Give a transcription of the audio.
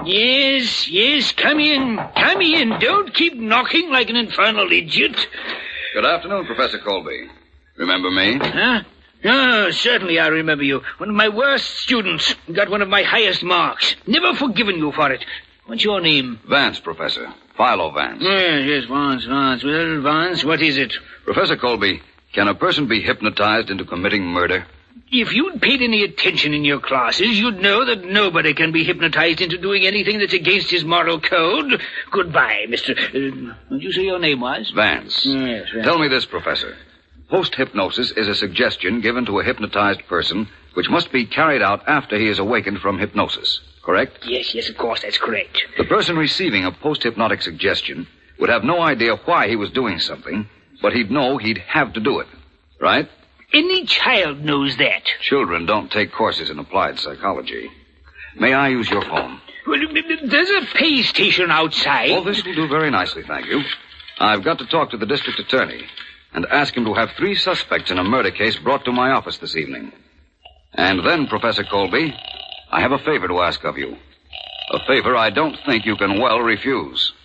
Yes, come in. Come in. Don't keep knocking like an infernal idiot. Good afternoon, Professor Colby. Remember me? Huh? Oh, certainly I remember you. One of my worst students. Got one of my highest marks. Never forgiven you for it. What's your name? Vance, Professor. Philo Vance. Yes, Vance. Well, Vance, what is it? Professor Colby, can a person be hypnotized into committing murder? If you'd paid any attention in your classes, you'd know that nobody can be hypnotized into doing anything that's against his moral code. Goodbye, Mr. What did you say your name was? Vance. Yes, Vance. Tell me this, Professor. Post-hypnosis is a suggestion given to a hypnotized person which must be carried out after he is awakened from hypnosis. Correct? Yes, of course, that's correct. The person receiving a post-hypnotic suggestion would have no idea why he was doing something, but he'd know he'd have to do it. Right? Any child knows that. Children don't take courses in applied psychology. May I use your phone? Well, there's a pay station outside. Oh, this will do very nicely, thank you. I've got to talk to the district attorney and ask him to have 3 suspects in a murder case brought to my office this evening. And then, Professor Colby, I have a favor to ask of you. A favor I don't think you can well refuse.